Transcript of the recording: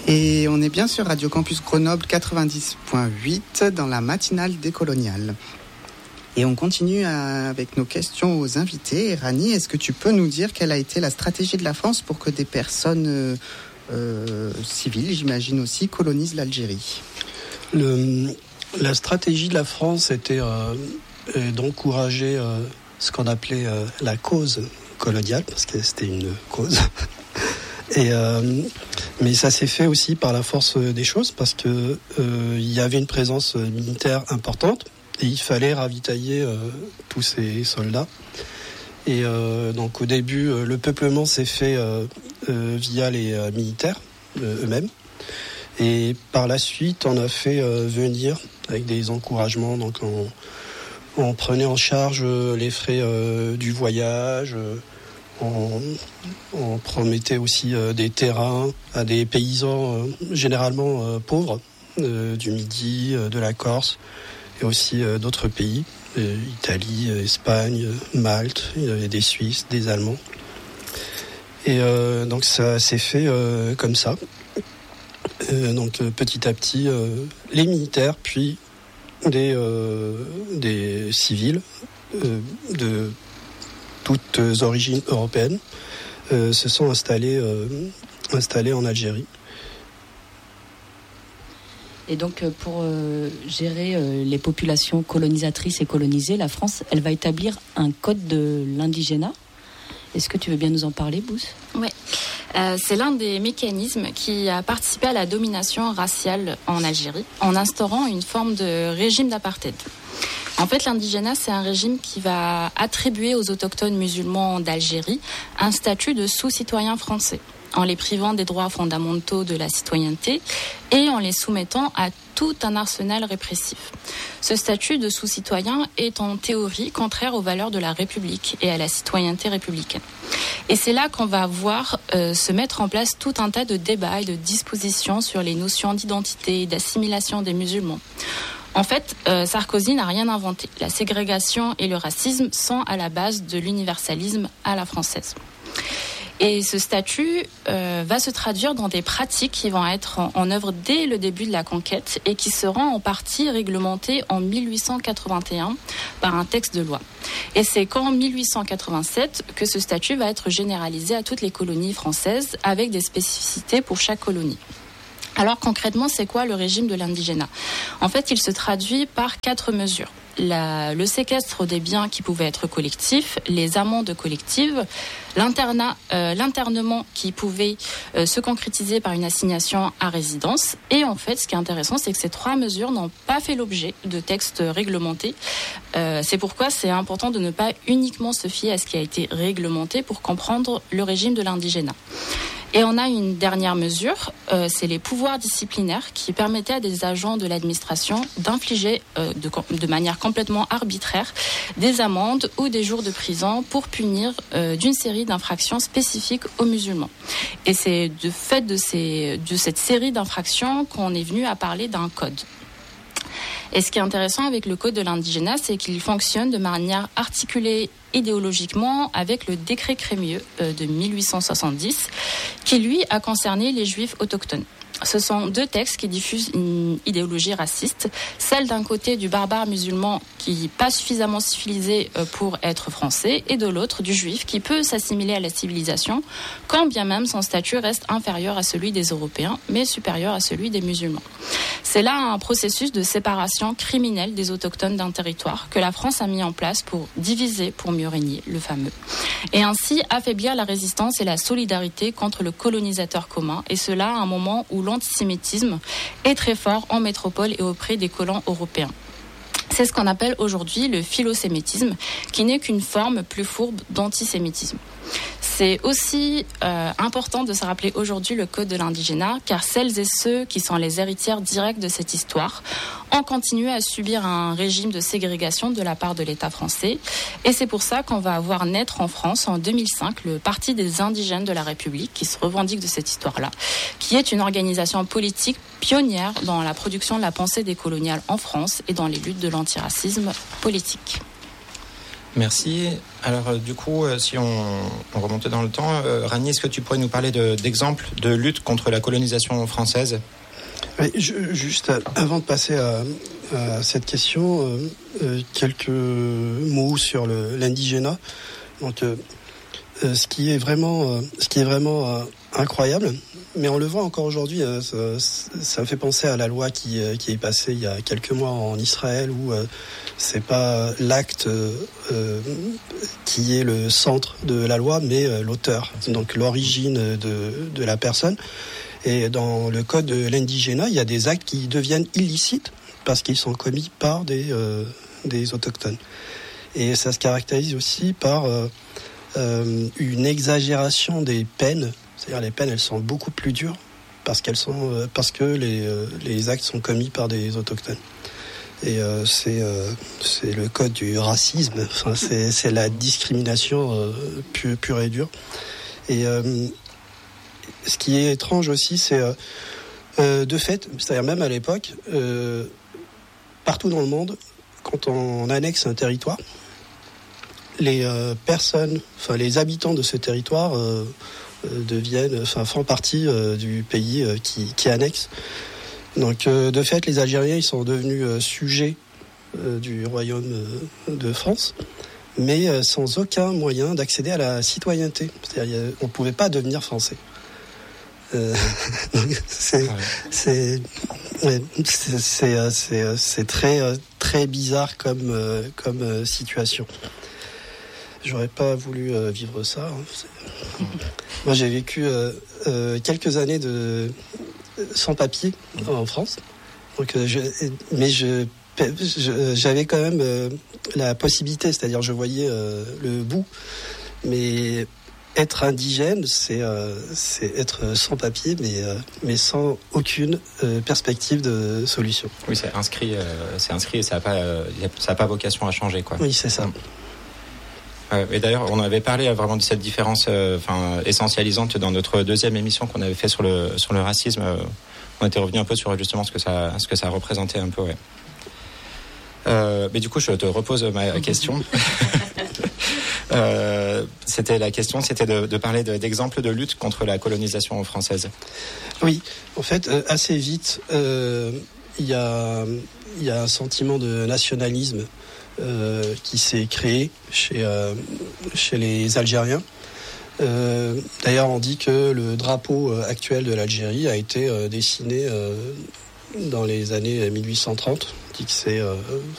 Et on est bien sur Radio Campus Grenoble 90.8 dans la matinale décoloniale. Et on continue avec nos questions aux invités. Et Rani, est-ce que tu peux nous dire quelle a été la stratégie de la France pour que des personnes civiles, j'imagine aussi, colonisent l'Algérie ? La stratégie de la France était d'encourager ce qu'on appelait la cause coloniale, parce que c'était une cause. Mais ça s'est fait aussi par la force des choses, parce que il y avait une présence militaire importante et il fallait ravitailler tous ces soldats. Et donc au début, le peuplement s'est fait via les militaires eux-mêmes. Et par la suite, on a fait venir avec des encouragements. Donc on prenait en charge les frais du voyage. On promettait aussi des terrains à des paysans généralement pauvres du Midi, de la Corse et aussi d'autres pays, Italie, Espagne, Malte, il y avait des Suisses, des Allemands. Et donc ça s'est fait comme ça. Donc petit à petit, les militaires, puis des civils de toutes origines européennes se sont installés en Algérie. Et donc, pour gérer les populations colonisatrices et colonisées, la France, elle va établir un code de l'indigénat. Est-ce que tu veux bien nous en parler, Bousse ? Oui. C'est l'un des mécanismes qui a participé à la domination raciale en Algérie, en instaurant une forme de régime d'apartheid. En fait, l'indigénat, c'est un régime qui va attribuer aux autochtones musulmans d'Algérie un statut de sous-citoyen français, en les privant des droits fondamentaux de la citoyenneté et en les soumettant à tout un arsenal répressif. Ce statut de sous-citoyen est en théorie contraire aux valeurs de la République et à la citoyenneté républicaine. Et c'est là qu'on va voir se mettre en place tout un tas de débats et de dispositions sur les notions d'identité et d'assimilation des musulmans. En fait, Sarkozy n'a rien inventé. La ségrégation et le racisme sont à la base de l'universalisme à la française. Et ce statut va se traduire dans des pratiques qui vont être en œuvre dès le début de la conquête et qui seront en partie réglementées en 1881 par un texte de loi. Et c'est qu'en 1887 que ce statut va être généralisé à toutes les colonies françaises avec des spécificités pour chaque colonie. Alors concrètement, c'est quoi le régime de l'indigénat ? En fait, il se traduit par 4 mesures. Le séquestre des biens qui pouvaient être collectifs, les amendes collectives, l'internement qui pouvait se concrétiser par une assignation à résidence. Et en fait, ce qui est intéressant, c'est que ces 3 mesures n'ont pas fait l'objet de textes réglementés. C'est pourquoi c'est important de ne pas uniquement se fier à ce qui a été réglementé pour comprendre le régime de l'indigénat. Et on a une dernière mesure, c'est les pouvoirs disciplinaires qui permettaient à des agents de l'administration d'infliger de manière complètement arbitraire des amendes ou des jours de prison pour punir d'une série d'infractions spécifiques aux musulmans. Et c'est de fait de cette série d'infractions qu'on est venu à parler d'un code. Et ce qui est intéressant avec le code de l'indigénat, c'est qu'il fonctionne de manière articulée idéologiquement avec le décret Crémieux de 1870, qui lui a concerné les juifs autochtones. Ce sont 2 textes qui diffusent une idéologie raciste, celle d'un côté du barbare musulman qui n'est pas suffisamment civilisé pour être français, et de l'autre du juif qui peut s'assimiler à la civilisation, quand bien même son statut reste inférieur à celui des Européens, mais supérieur à celui des musulmans. C'est là un processus de séparation criminelle des autochtones d'un territoire que la France a mis en place pour diviser pour mieux régner, le fameux. Et ainsi affaiblir la résistance et la solidarité contre le colonisateur commun, et cela à un moment où l'antisémitisme est très fort en métropole et auprès des colons européens. C'est ce qu'on appelle aujourd'hui le philosémitisme, qui n'est qu'une forme plus fourbe d'antisémitisme. C'est aussi important de se rappeler aujourd'hui le code de l'indigénat, car celles et ceux qui sont les héritières directes de cette histoire ont continué à subir un régime de ségrégation de la part de l'État français. Et c'est pour ça qu'on va avoir naître en France en 2005 le Parti des indigènes de la République, qui se revendique de cette histoire-là, qui est une organisation politique pionnière dans la production de la pensée décoloniale en France et dans les luttes de l'antiracisme politique. Merci. Alors du coup, si on remontait dans le temps, Rani, est-ce que tu pourrais nous parler d'exemples de lutte contre la colonisation française ? Oui, juste avant de passer à cette question, quelques mots sur l'indigénat. Donc, ce qui est vraiment incroyable, mais on le voit encore aujourd'hui, ça me fait penser à la loi qui est passée il y a quelques mois en Israël, où c'est pas l'acte qui est le centre de la loi, mais l'auteur, donc l'origine de la personne. Et dans le code de l'indigénat, il y a des actes qui deviennent illicites parce qu'ils sont commis par des autochtones. Et ça se caractérise aussi par une exagération des peines. C'est-à-dire les peines, elles sont beaucoup plus dures parce que les actes sont commis par des autochtones. Et c'est le code du racisme. Enfin, c'est la discrimination pure et dure. Et ce qui est étrange aussi, c'est de fait, c'est-à-dire même à l'époque, partout dans le monde, quand on annexe un territoire, les les habitants de ce territoire font partie du pays qui annexe. Donc de fait, les Algériens, ils sont devenus sujets du royaume de France, mais sans aucun moyen d'accéder à la citoyenneté. C'est-à-dire, on ne pouvait pas devenir français. C'est très bizarre comme situation. J'aurais pas voulu vivre ça. Moi, j'ai vécu quelques années sans papier en France. Donc, j'avais quand même la possibilité, c'est-à-dire je voyais le bout, mais être indigène, c'est être sans papier, mais sans aucune perspective de solution. Oui, c'est inscrit et ça n'a pas vocation à changer, quoi. Oui, c'est ça. Et d'ailleurs, on avait parlé vraiment de cette différence essentialisante dans notre deuxième émission qu'on avait fait sur le racisme. On était revenu un peu sur justement ce que ça représentait un peu, ouais. Mais du coup, je te repose ma question. C'était de parler d'exemples de lutte contre la colonisation française. Oui, en fait, assez vite, il y a un sentiment de nationalisme qui s'est créé chez les Algériens. D'ailleurs, on dit que le drapeau actuel de l'Algérie a été dessiné dans les années 1830. On dit que c'est